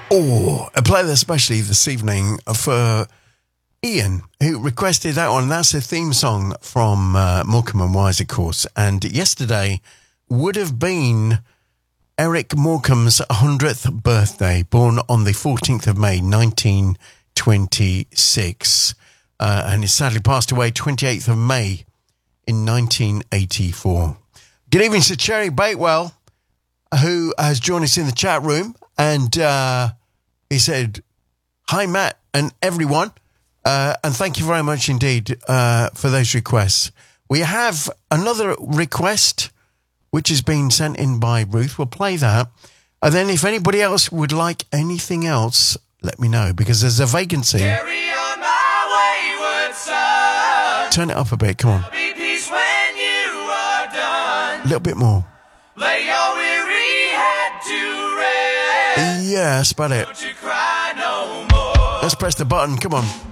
Oh, I play that especially this evening for Ian, who requested that one. That's a theme song from Morecambe and Wise, of course. And yesterday would have been Eric Morecambe's 100th birthday, born on the 14th of May, 1926. And he sadly passed away 28th of May in 1984. Good evening to Cherry Batewell, who has joined us in the chat room. And he said, hi, Matt and everyone. And thank you very much indeed for those requests. We have another request, which has been sent in by Ruth. We'll play that. And then if anybody else would like anything else, let me know, because there's a vacancy. Carry on my wayward son. Turn it up a bit. Come on. Be peace when you are done. A little bit more. Lay your weary head to rest. Yeah, that's about it. Don't you cry no more. Let's press the button. Come on.